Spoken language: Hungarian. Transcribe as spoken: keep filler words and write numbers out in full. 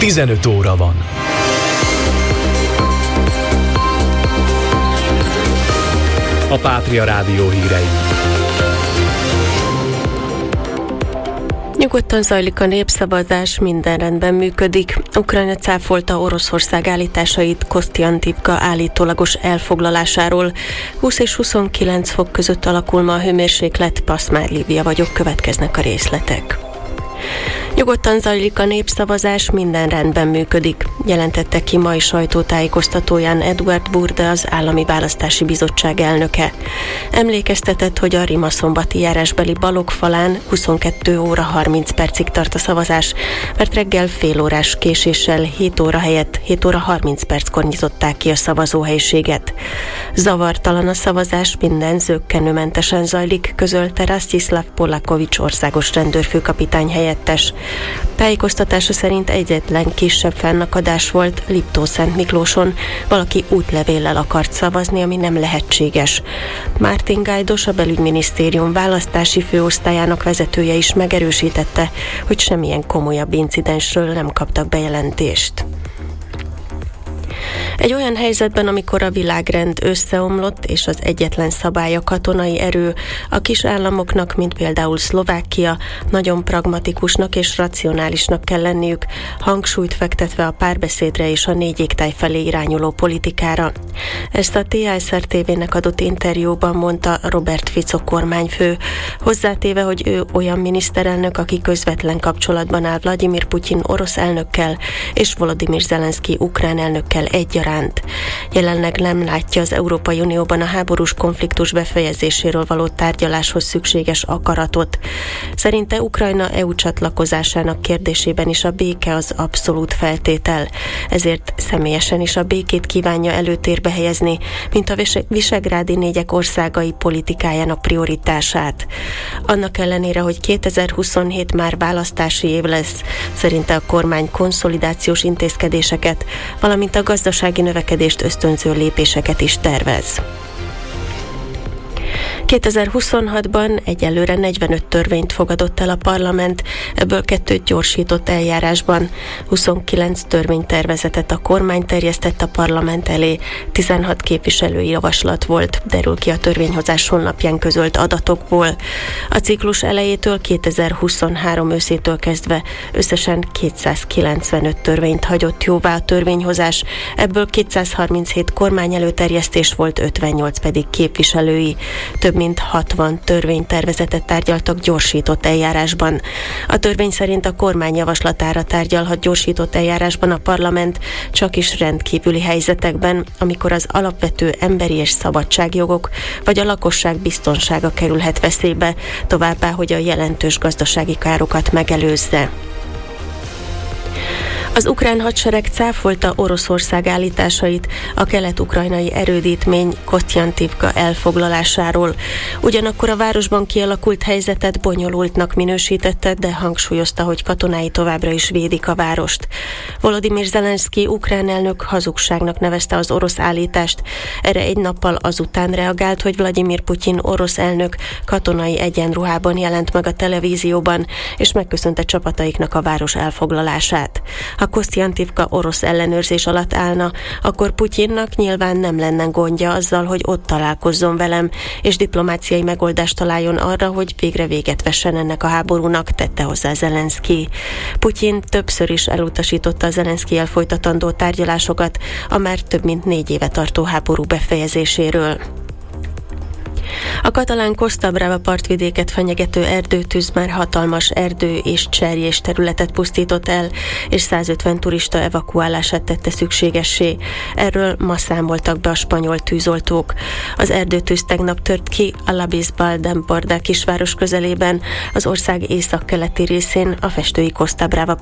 tizenöt óra van. A Pátria Rádió hírei. Nyugodtan zajlik a népszavazás, minden rendben működik. Ukrajna cáfolta Oroszország állításait Kosztjantivka állítólagos elfoglalásáról. húsz és huszonkilenc fok között alakul ma a hőmérséklet, Paszmár Lívia vagyok, következnek a részletek. Nyugodtan zajlik a népszavazás, minden rendben működik, jelentette ki mai sajtótájékoztatóján Eduard Burde, az Állami Választási Bizottság elnöke. Emlékeztetett, hogy a rimaszombati járásbeli Balogh-falán huszonkettő óra harminc percig tart a szavazás, mert reggel félórás késéssel hét óra helyett hét óra harminc perckor nyitották ki a szavazóhelyiséget. Zavartalan a szavazás, minden zökkenőmentesen zajlik, közölte Rastislav Polakovics országos rendőrfőkapitány helyettes. Tájékoztatása szerint egyetlen kisebb fennakadás volt Liptót Miklóson, valaki útlevéllel akart szavazni, ami nem lehetséges. Mártin Gajdos, a belügyminisztérium választási főosztályának vezetője is megerősítette, hogy semmilyen komolyabb incidensről nem kaptak bejelentést. Egy olyan helyzetben, amikor a világrend összeomlott, és az egyetlen szabály a katonai erő, a kis államoknak, mint például Szlovákia, nagyon pragmatikusnak és racionálisnak kell lenniük, hangsúlyt fektetve a párbeszédre és a négy égtáj felé irányuló politikára. Ezt a té es er té vének adott interjúban mondta Robert Fico kormányfő, hozzátéve, hogy ő olyan miniszterelnök, aki közvetlen kapcsolatban áll Vladimir Putyin orosz elnökkel és Volodymyr Zelenszky ukrán elnökkel egyaránt. Jelenleg nem látja az Európai Unióban a háborús konfliktus befejezéséről való tárgyaláshoz szükséges akaratot. Szerinte Ukrajna é u csatlakozásának kérdésében is a béke az abszolút feltétel. Ezért személyesen is a békét kívánja előtérbe helyezni, mint a visegrádi négyek országai politikájának prioritását. Annak ellenére, hogy kétezer-huszonhét már választási év lesz, szerinte a kormány konszolidációs intézkedéseket, valamint a gazdasági növekedést ösztönző lépéseket is tervez. kétezer-huszonhatban egyelőre negyvenöt törvényt fogadott el a parlament, ebből kettőt gyorsított eljárásban. huszonkilenc törvénytervezetet a kormány terjesztett a parlament elé, tizenhat képviselői javaslat volt, derül ki a törvényhozás honlapján közölt adatokból. A ciklus elejétől kétezer-huszonhárom őszétől kezdve összesen kétszázkilencvenöt törvényt hagyott jóvá a törvényhozás, ebből kétszázharminchét kormány előterjesztés volt, ötvennyolc pedig képviselői. Több mint hatvan törvénytervezetet tárgyaltak gyorsított eljárásban. A törvény szerint a kormány javaslatára tárgyalhat gyorsított eljárásban a parlament csak is rendkívüli helyzetekben, amikor az alapvető emberi és szabadságjogok vagy a lakosság biztonsága kerülhet veszélybe, továbbá, hogy a jelentős gazdasági károkat megelőzze. Az ukrán hadsereg cáfolta Oroszország állításait a kelet-ukrajnai erődítmény Kosztjantivka elfoglalásáról. Ugyanakkor a városban kialakult helyzetet bonyolultnak minősítette, de hangsúlyozta, hogy katonái továbbra is védik a várost. Volodymyr Zelenszky ukrán elnök hazugságnak nevezte az orosz állítást. Erre egy nappal azután reagált, hogy Vladimir Putyin orosz elnök katonai egyenruhában jelent meg a televízióban, és megköszönte csapataiknak a város elfoglalását. Ha Kosztjantivka orosz ellenőrzés alatt állna, akkor Putyinnak nyilván nem lenne gondja azzal, hogy ott találkozzon velem, és diplomáciai megoldást találjon arra, hogy végre véget vessen ennek a háborúnak, tette hozzá Zelenszky. Putyin többször is elutasította a Zelenszkijjel folytatandó tárgyalásokat a már több mint négy éve tartó háború befejezéséről. A katalán Costa Brava partvidéket fenyegető erdőtűz már hatalmas erdő és cserjés területet pusztított el, és százötven turista evakuálását tette szükségessé. Erről ma számoltak be a spanyol tűzoltók. Az erdőtűz tegnap tört ki Alabisbal d'Empordà kisváros közelében, az ország északkeleti részén, a festői Costa Brava